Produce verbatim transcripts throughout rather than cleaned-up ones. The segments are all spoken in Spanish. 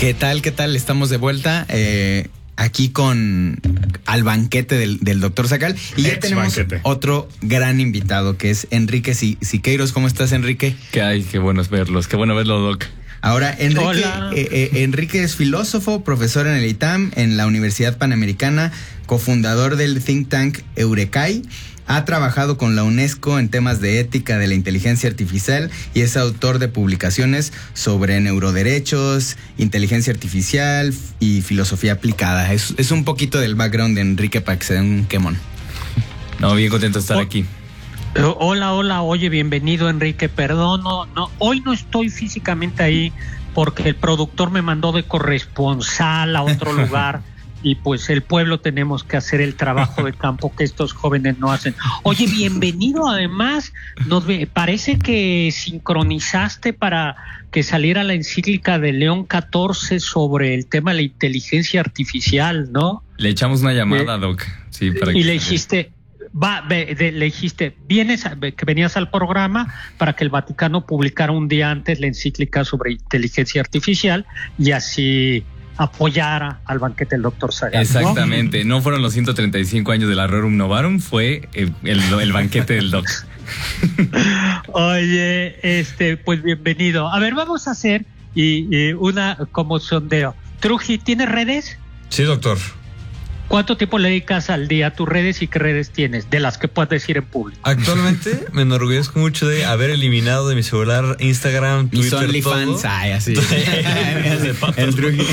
¿Qué tal? ¿Qué tal? Estamos de vuelta eh, aquí con al banquete del, del doctor Zacal. Y ya Ex tenemos banquete. otro gran invitado que es Enrique Siqueiros. ¿Cómo estás, Enrique? ¿Qué hay? Qué bueno verlos. Qué bueno verlo, Doc. Ahora, Enrique, eh, eh, Enrique es filósofo, profesor en el I T A M, en la Universidad Panamericana, cofundador del think tank Eurekai. Ha trabajado con la UNESCO en temas de ética de la inteligencia artificial y es autor de publicaciones sobre neuroderechos, inteligencia artificial y filosofía aplicada. Es, es un poquito del background de Enrique para que se den un quemón. No, bien contento de estar oh, aquí. Hola, hola, oye, bienvenido, Enrique. Perdón, no, no, hoy no estoy físicamente ahí porque el productor me mandó de corresponsal a otro lugar. Y pues el pueblo tenemos que hacer el trabajo de campo que estos jóvenes no hacen. Oye, bienvenido además. Nos ve, parece que sincronizaste para que saliera la encíclica de León catorce sobre el tema de la inteligencia artificial, ¿no? Le echamos una llamada, eh, Doc. Sí, para y que le dijiste, va, ve, de, le dijiste, vienes, a, que venías al programa para que el Vaticano publicara un día antes la encíclica sobre inteligencia artificial y así apoyara al banquete del doctor Zagal. Exactamente, ¿no? no fueron los ciento treinta y cinco años del Rerum Novarum, fue el, el, el banquete del doc. Oye, este, pues bienvenido. A ver, vamos a hacer y, y una como sondeo. Truji, ¿tienes redes? Sí, doctor. ¿Cuánto tiempo le dedicas al día a tus redes y qué redes tienes? De las que puedas decir en público. Actualmente me enorgullezco mucho de haber eliminado de mi celular Instagram, Mis Twitter, OnlyFans, todo. ay, así. El truqui.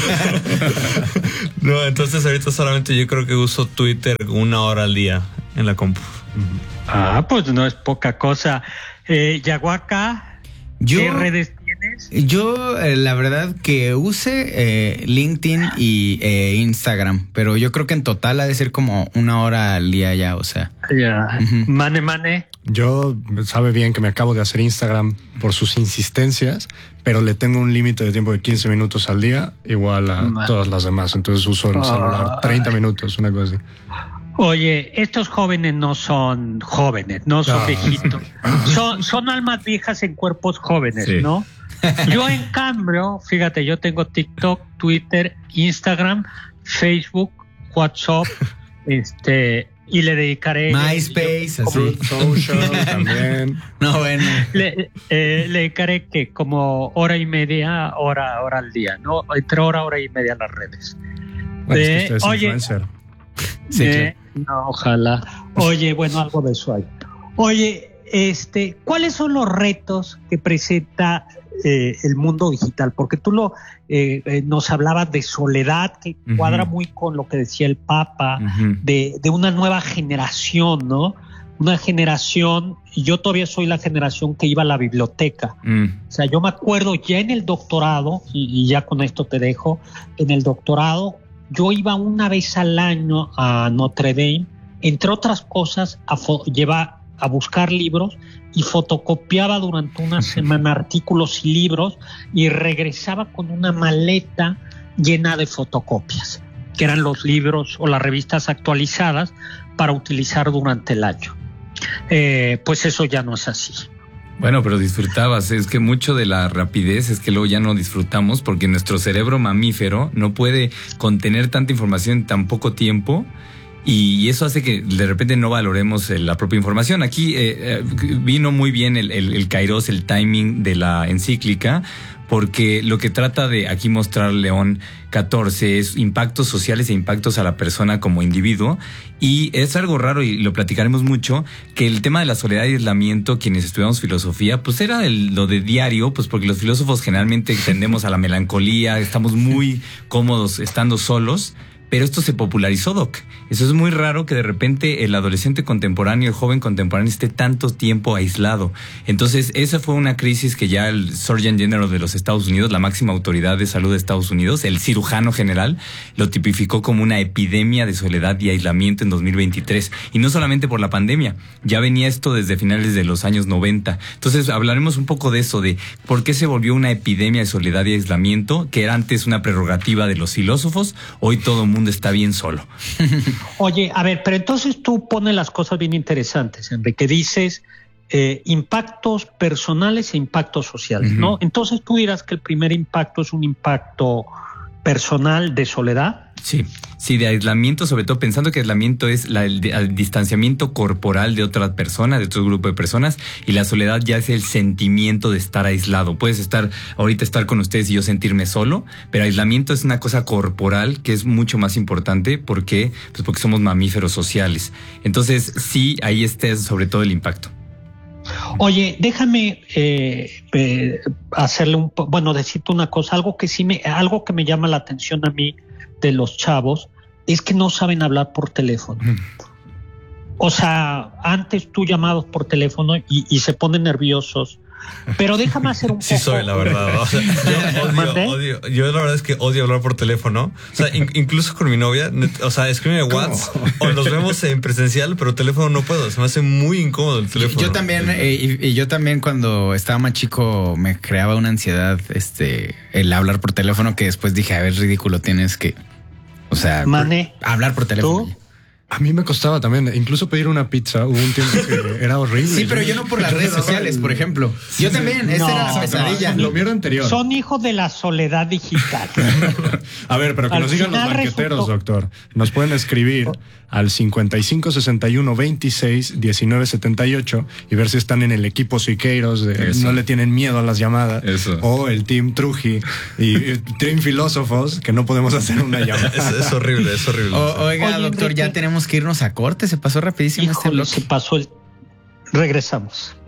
No, entonces ahorita solamente yo creo que uso Twitter una hora al día en la compu. Ah, pues no es poca cosa. Eh, Yaguaca, Yo, ¿qué redes tienes? Yo, eh, la verdad, que use eh, LinkedIn y eh, Instagram, pero yo creo que en total ha de ser como una hora al día ya, o sea. Ya. Uh-huh. Mane, mane. Yo sabe bien que me acabo de hacer Instagram por sus insistencias, pero le tengo un límite de tiempo de quince minutos al día, igual a Man. todas las demás. Entonces uso el celular treinta minutos, una cosa así. Oye, estos jóvenes no son jóvenes, no son no, viejitos. Son, son almas viejas en cuerpos jóvenes, sí. ¿no? Yo, en cambio, fíjate, yo tengo TikTok, Twitter, Instagram, Facebook, WhatsApp, este, y le dedicaré... MySpace, yo, así. Social también. No, bueno. Le, eh, le dedicaré que como hora y media, hora, hora al día, ¿no? Entre hora, hora y media a las redes. Bueno, eh, es que usted es oye, influencer. Sí, eh, no, ojalá. Oye, bueno, algo de eso hay. Oye, este, ¿cuáles son los retos que presenta eh, el mundo digital? Porque tú lo eh, eh, nos hablabas de soledad, que uh-huh. cuadra muy con lo que decía el Papa, uh-huh. de, de una nueva generación, ¿no? Una generación, y yo todavía soy la generación que iba a la biblioteca. Mm. O sea, yo me acuerdo ya en el doctorado, y, y ya con esto te dejo, en el doctorado, yo iba una vez al año a Notre Dame, entre otras cosas, a, fo- lleva, a buscar libros y fotocopiaba durante una semana artículos y libros y regresaba con una maleta llena de fotocopias, que eran los libros o las revistas actualizadas para utilizar durante el año. Eh, pues eso ya no es así. Bueno, pero disfrutabas. Es que mucho de la rapidez es que luego ya no disfrutamos porque nuestro cerebro mamífero no puede contener tanta información en tan poco tiempo y eso hace que de repente no valoremos la propia información. Aquí eh, vino muy bien el, el, el kairos, el timing de la encíclica, porque lo que trata de aquí mostrar León catorce es impactos sociales e impactos a la persona como individuo, y es algo raro y lo platicaremos mucho, que el tema de la soledad y aislamiento, quienes estudiamos filosofía, pues era el, lo de diario, pues porque los filósofos generalmente tendemos a la melancolía, estamos muy cómodos estando solos. Pero esto se popularizó, Doc. Eso es muy raro que de repente el adolescente contemporáneo, el joven contemporáneo esté tanto tiempo aislado. Entonces, esa fue una crisis que ya el Surgeon General de los Estados Unidos, la máxima autoridad de salud de Estados Unidos, el cirujano general, lo tipificó como una epidemia de soledad y aislamiento en dos mil veintitrés. Y no solamente por la pandemia, ya venía esto desde finales de los años noventa. Entonces, hablaremos un poco de eso, de por qué se volvió una epidemia de soledad y aislamiento, que era antes una prerrogativa de los filósofos, hoy todo el mundo está bien solo. Oye, a ver, pero entonces tú pones las cosas bien interesantes, Enrique. Dices eh, impactos personales e impactos sociales, uh-huh. ¿no? Entonces tú dirás que el primer impacto es un impacto personal de soledad. Sí, sí, de aislamiento, sobre todo pensando que aislamiento es la, el, el distanciamiento corporal de otra persona, de otro grupo de personas, y la soledad ya es el sentimiento de estar aislado. Puedes estar, ahorita estar con ustedes y yo sentirme solo, pero aislamiento es una cosa corporal que es mucho más importante porque, pues porque somos mamíferos sociales. Entonces, sí, ahí está sobre todo el impacto. Oye, déjame eh, eh, hacerle un, bueno, decirte una cosa, algo que sí me, algo que me llama la atención a mí de los chavos es que no saben hablar por teléfono. O sea, antes tú llamabas por teléfono y, y se ponen nerviosos. Pero déjame hacer un poco. Sí soy, la verdad. O sea, yo odio, odio, yo la verdad es que odio hablar por teléfono. O sea, in, incluso con mi novia, o sea, escríbeme WhatsApp o nos vemos en presencial, pero teléfono no puedo. Se me hace muy incómodo el teléfono. Yo, yo también, eh, y, y yo también cuando estaba más chico me creaba una ansiedad, este, el hablar por teléfono, que después dije, a ver, ridículo, tienes que, o sea, Mane, hablar por teléfono. ¿tú? A mí me costaba también, incluso pedir una pizza, hubo un tiempo que era horrible. Sí, pero yo no por las redes sociales, por ejemplo. Sí, yo sí. también, esa No, era la pesadilla. Lo mío era anterior. Son hijos de la soledad digital. A ver, pero que Al nos digan los final banqueteros, resultó- doctor. Nos pueden escribir al cincuenta y cinco sesenta y uno veintiséis diecinueve setenta y ocho y ver si están en el equipo Siqueiros, de Eso. no le tienen miedo a las llamadas. Eso. O el Team Truji y el Team Filósofos, que no podemos hacer una llamada. Es, es horrible, es horrible. O- oiga, Oye, doctor, ya Enrique. tenemos que irnos a corte. Se pasó rapidísimo este Híjole, bloque. se pasó el... Regresamos.